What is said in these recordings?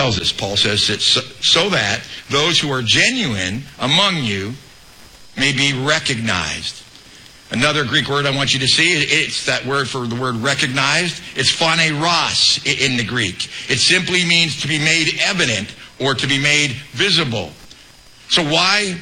tells us, Paul says, that so that those who are genuine among you may be recognized. Another Greek word I want you to see, it's that word for the word recognized. It's phaneros in the Greek. It simply means to be made evident or to be made visible. So why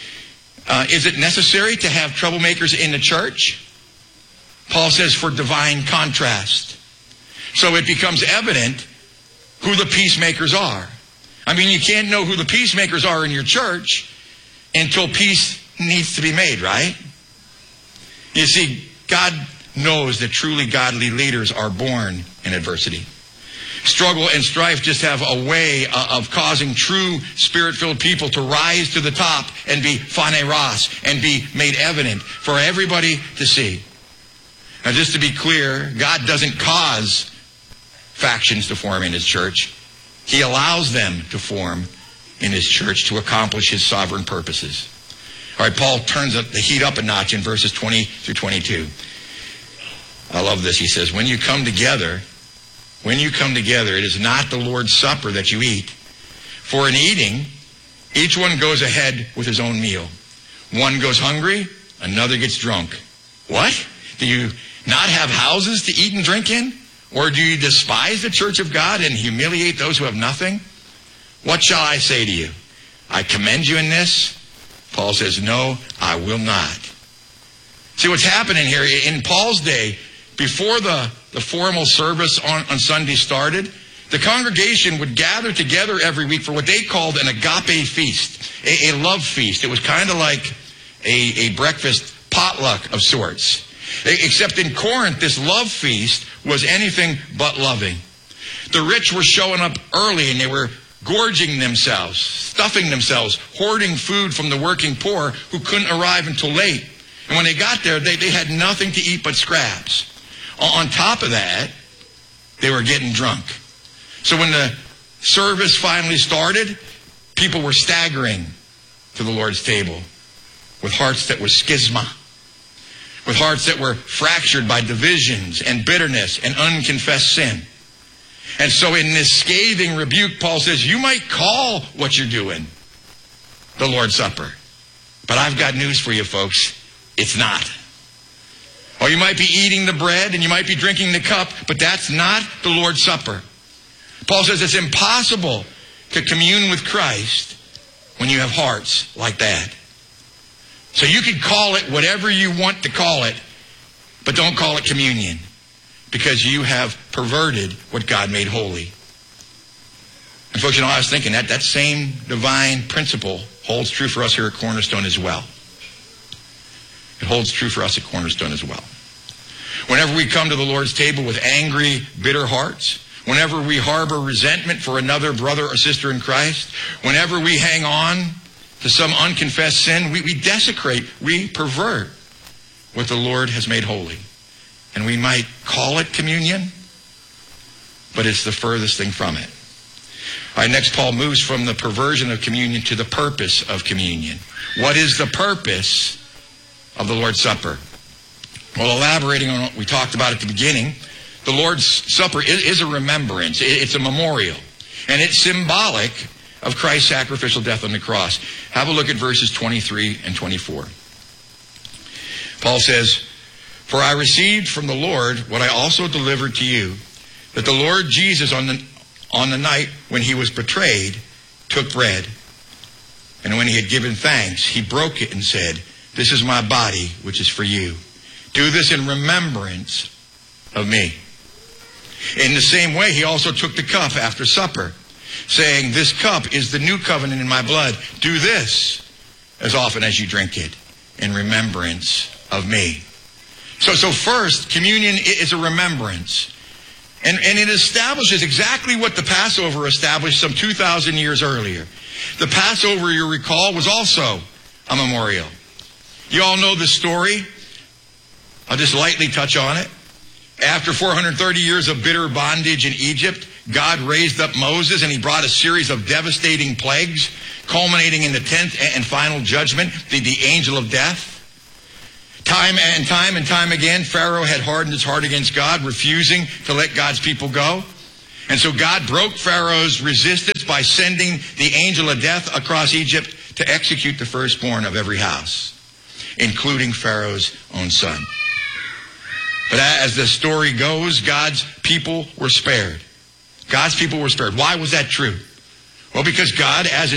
is it necessary to have troublemakers in the church? Paul says for divine contrast. So it becomes evident who the peacemakers are. I mean, you can't know who the peacemakers are in your church until peace needs to be made, right? You see, God knows that truly godly leaders are born in adversity. Struggle and strife just have a way of causing true Spirit-filled people to rise to the top and be phaneros and be made evident for everybody to see. Now, just to be clear, God doesn't cause factions to form in His church. He allows them to form in His church to accomplish His sovereign purposes. All right, Paul turns the heat up a notch in verses 20 through 22. I love this. He says, when you come together, it is not the Lord's Supper that you eat. For in eating, each one goes ahead with his own meal. One goes hungry, another gets drunk. What? Do you not have houses to eat and drink in? Or do you despise the church of God and humiliate those who have nothing? What shall I say to you? I commend you in this. Paul says, no, I will not. See what's happening here. In Paul's day, before the formal service on Sunday started, the congregation would gather together every week for what they called an agape feast, a love feast. It was kind of like a breakfast potluck of sorts. Except in Corinth, this love feast was anything but loving. The rich were showing up early and they were gorging themselves, stuffing themselves, hoarding food from the working poor who couldn't arrive until late. And when they got there, they had nothing to eat but scraps. On top of that, they were getting drunk. So when the service finally started, people were staggering to the Lord's table with hearts that were schisma, with hearts that were fractured by divisions and bitterness and unconfessed sin. And so in this scathing rebuke, Paul says, you might call what you're doing the Lord's Supper. But I've got news for you, folks. It's not. Or you might be eating the bread and you might be drinking the cup, but that's not the Lord's Supper. Paul says it's impossible to commune with Christ when you have hearts like that. So you can call it whatever you want to call it, but don't call it communion, because you have perverted what God made holy. And folks, I was thinking that same divine principle holds true for us here at Cornerstone as well. It holds true for us at Cornerstone as well. Whenever we come to the Lord's table with angry, bitter hearts, whenever we harbor resentment for another brother or sister in Christ, whenever we hang on to some unconfessed sin, we desecrate, we pervert what the Lord has made holy. And we might call it communion, but it's the furthest thing from it. All right, next Paul moves from the perversion of communion to the purpose of communion. What is the purpose of the Lord's Supper? Well, elaborating on what we talked about at the beginning, the Lord's Supper is a remembrance. It's a memorial. And it's symbolic of Christ's sacrificial death on the cross. Have a look at verses 23 and 24. Paul says, for I received from the Lord what I also delivered to you, that the Lord Jesus on the night when he was betrayed took bread. And when he had given thanks, he broke it and said, this is my body, which is for you. Do this in remembrance of me. In the same way, he also took the cup after supper, saying, this cup is the new covenant in my blood. Do this as often as you drink it in remembrance of me. So first, communion is a remembrance. And it establishes exactly what the Passover established some 2,000 years earlier. The Passover, you recall, was also a memorial. You all know the story. I'll just lightly touch on it. After 430 years of bitter bondage in Egypt, God raised up Moses and he brought a series of devastating plagues, culminating in the 10th and final judgment, the angel of death. Time and time again, Pharaoh had hardened his heart against God, refusing to let God's people go. And so God broke Pharaoh's resistance by sending the angel of death across Egypt to execute the firstborn of every house, including Pharaoh's own son. But as the story goes, God's people were spared. God's people were spared. Why was that true? Well, because God, as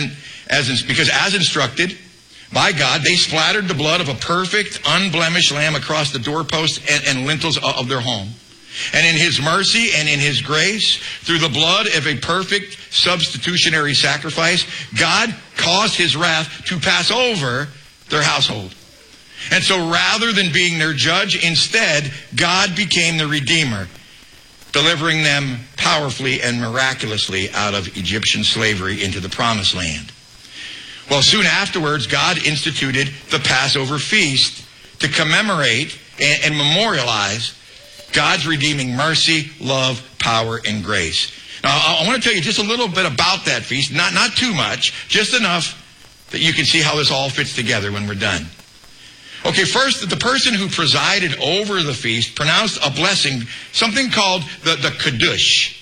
instructed by God, they splattered the blood of a perfect, unblemished lamb across the doorposts and lintels of their home. And in his mercy and in his grace, through the blood of a perfect substitutionary sacrifice, God caused his wrath to pass over their household. And so rather than being their judge, instead, God became the Redeemer, delivering them powerfully and miraculously out of Egyptian slavery into the Promised Land. Well, soon afterwards, God instituted the Passover feast to commemorate and memorialize God's redeeming mercy, love, power, and grace. Now, I want to tell you just a little bit about that feast. Not too much, just enough that you can see how this all fits together when we're done. Okay, first, the person who presided over the feast pronounced a blessing, something called the Kiddush,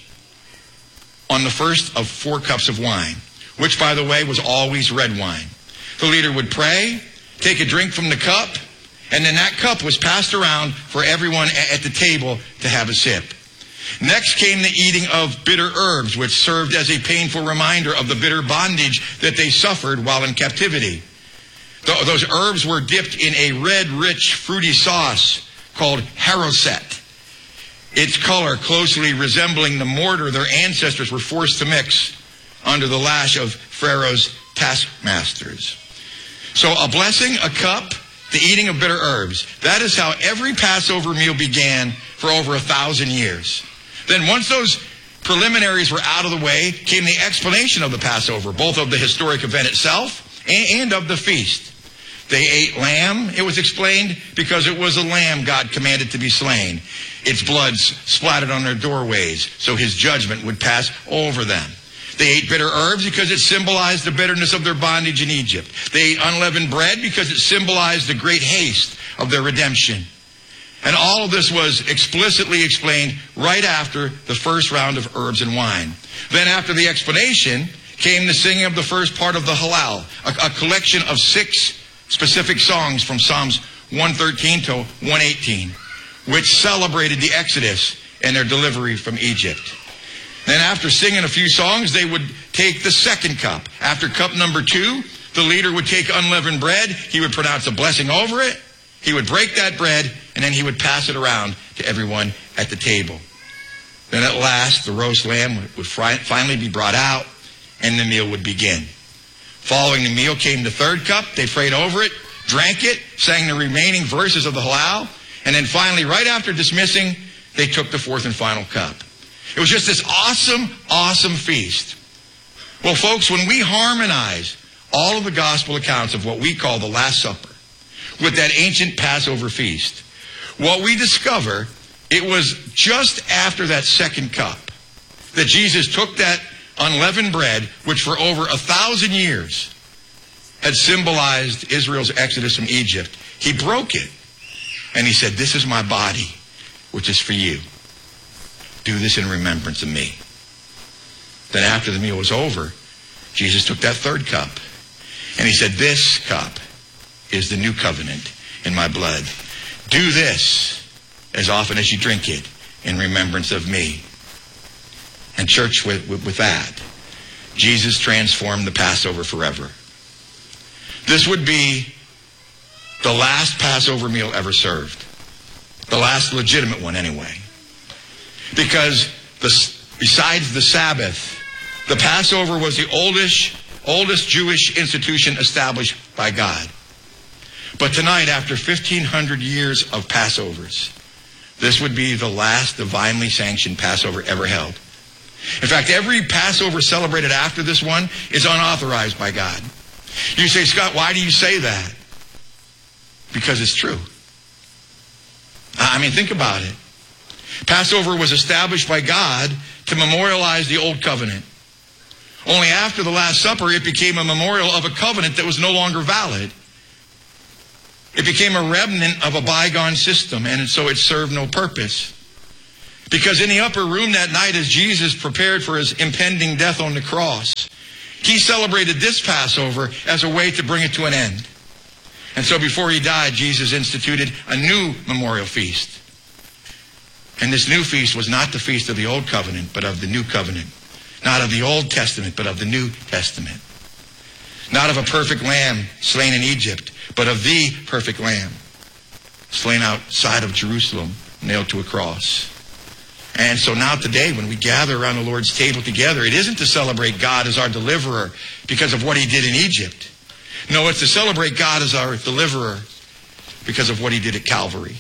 on the first of 4 cups of wine, which, by the way, was always red wine. The leader would pray, take a drink from the cup, and then that cup was passed around for everyone at the table to have a sip. Next came the eating of bitter herbs, which served as a painful reminder of the bitter bondage that they suffered while in captivity. Those herbs were dipped in a red, rich, fruity sauce called haroset. Its color closely resembling the mortar their ancestors were forced to mix under the lash of Pharaoh's taskmasters. So a blessing, a cup, the eating of bitter herbs. That is how every Passover meal began for over 1,000 years. Then once those preliminaries were out of the way, came the explanation of the Passover, both of the historic event itself and of the feast. They ate lamb, it was explained, because it was a lamb God commanded to be slain. Its blood splattered on their doorways, so his judgment would pass over them. They ate bitter herbs because it symbolized the bitterness of their bondage in Egypt. They ate unleavened bread because it symbolized the great haste of their redemption. And all of this was explicitly explained right after the first round of herbs and wine. Then after the explanation came the singing of the first part of the Hallel, a collection of 6 specific songs from Psalms 113 to 118, which celebrated the Exodus and their delivery from Egypt. Then after singing a few songs, they would take the second cup. After cup number 2, the leader would take unleavened bread. He would pronounce a blessing over it. He would break that bread, and then he would pass it around to everyone at the table. Then at last, the roast lamb would finally be brought out, and the meal would begin. Following the meal came the third cup. They prayed over it, drank it, sang the remaining verses of the Hallel, and then finally, right after dismissing, they took the fourth and final cup. It was just this awesome, awesome feast. Well, folks, when we harmonize all of the gospel accounts of what we call the Last Supper with that ancient Passover feast, what we discover, it was just after that second cup that Jesus took that unleavened bread, which for over 1,000 years had symbolized Israel's exodus from Egypt. He broke it, and he said, "This is my body, which is for you. Do this in remembrance of me." Then after the meal was over, Jesus took that third cup, and he said, "This cup is the new covenant in my blood. Do this as often as you drink it in remembrance of me." And church, with that, Jesus transformed the Passover forever. This would be the last Passover meal ever served. The last legitimate one anyway. Because besides the Sabbath, the Passover was the oldest Jewish institution established by God. But tonight, after 1,500 years of Passovers, this would be the last divinely sanctioned Passover ever held. In fact, every Passover celebrated after this one is unauthorized by God. You say, "Scott, why do you say that?" Because it's true. I mean, think about it. Passover was established by God to memorialize the old covenant. Only after the Last Supper, it became a memorial of a covenant that was no longer valid. It became a remnant of a bygone system, and so it served no purpose. Because in the upper room that night, as Jesus prepared for his impending death on the cross, he celebrated this Passover as a way to bring it to an end. And so before he died, Jesus instituted a new memorial feast. And this new feast was not the feast of the Old Covenant, but of the New Covenant. Not of the Old Testament, but of the New Testament. Not of a perfect lamb slain in Egypt, but of the perfect lamb slain outside of Jerusalem, nailed to a cross. And so now today, when we gather around the Lord's table together, it isn't to celebrate God as our deliverer because of what he did in Egypt. No, it's to celebrate God as our deliverer because of what he did at Calvary.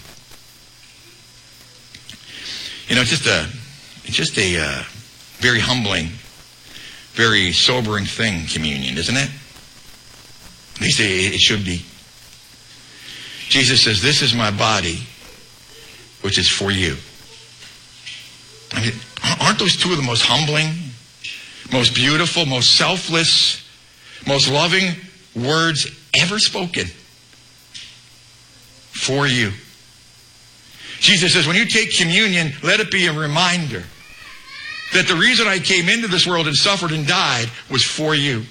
You know, it's just a very humbling, very sobering thing, communion, isn't it? At least it should be. Jesus says, this is my body, which is for you. I mean, aren't those two of the most humbling, most beautiful, most selfless, most loving words ever spoken? For you. Jesus says, when you take communion, let it be a reminder that the reason I came into this world and suffered and died was for you.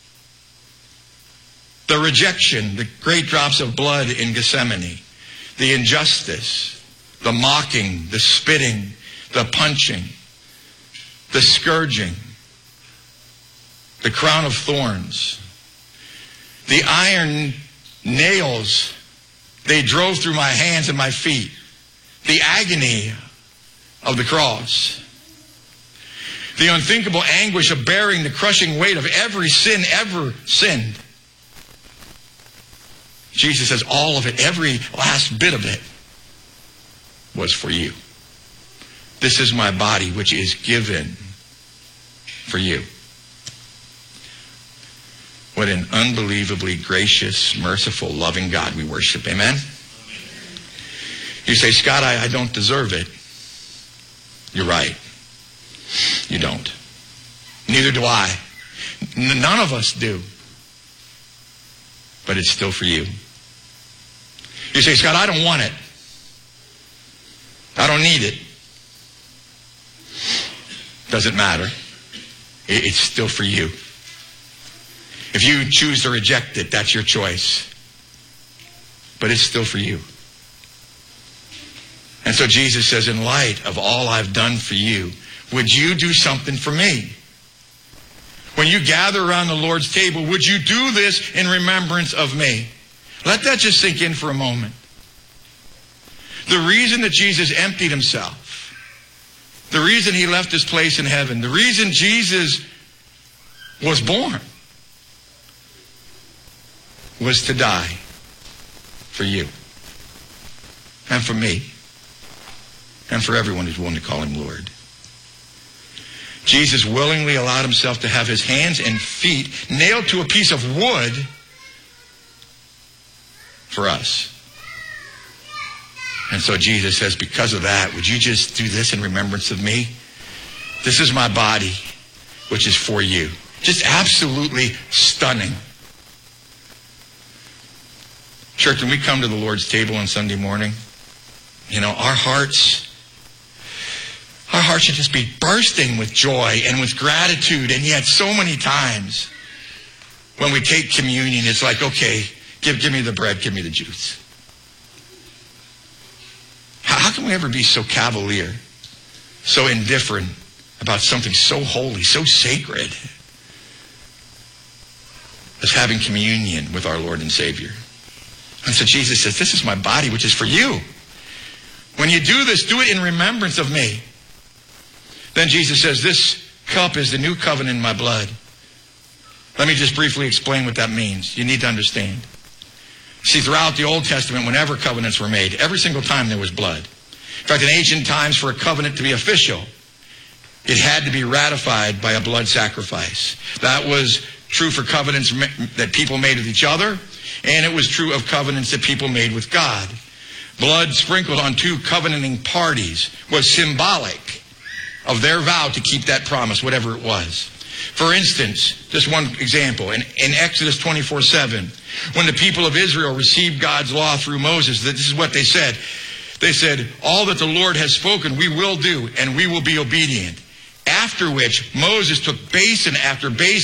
The rejection, the great drops of blood in Gethsemane, the injustice, the mocking, the spitting, the punching, the scourging, the crown of thorns, the iron nails they drove through my hands and my feet, the agony of the cross, the unthinkable anguish of bearing the crushing weight of every sin ever sinned. Jesus says all of it, every last bit of it, was for you. This is my body, which is given for you. What an unbelievably gracious, merciful, loving God we worship. Amen? You say, Scott, I don't deserve it. You're right. You don't. Neither do I. None of us do. But it's still for you. You say, Scott, I don't want it. I don't need it. Doesn't matter. It's still for you. If you choose to reject it, that's your choice. But it's still for you. And so Jesus says, in light of all I've done for you, would you do something for me? When you gather around the Lord's table, would you do this in remembrance of me? Let that just sink in for a moment. The reason that Jesus emptied himself, the reason he left his place in heaven, the reason Jesus was born was to die for you and for me and for everyone who's willing to call him Lord. Jesus willingly allowed himself to have his hands and feet nailed to a piece of wood for us. And so Jesus says, because of that, would you just do this in remembrance of me? This is my body, which is for you. Just absolutely stunning. Church, when we come to the Lord's table on Sunday morning, you know, our hearts should just be bursting with joy and with gratitude. And yet so many times when we take communion, it's like, okay, give me the bread, give me the juice. How can we ever be so cavalier, so indifferent about something so holy, so sacred as having communion with our Lord and Savior? And so Jesus says, this is my body, which is for you. When you do this, do it in remembrance of me. Then Jesus says, this cup is the new covenant in my blood. Let me just briefly explain what that means. You need to understand. See, throughout the Old Testament, whenever covenants were made, every single time there was blood. In fact, in ancient times, for a covenant to be official, it had to be ratified by a blood sacrifice. That was true for covenants that people made with each other, and it was true of covenants that people made with God. Blood sprinkled on two covenanting parties was symbolic of their vow to keep that promise, whatever it was. For instance, just one example, in Exodus 24:7, when the people of Israel received God's law through Moses, this is what they said. They said, all that the Lord has spoken, we will do, and we will be obedient. After which, Moses took basin after basin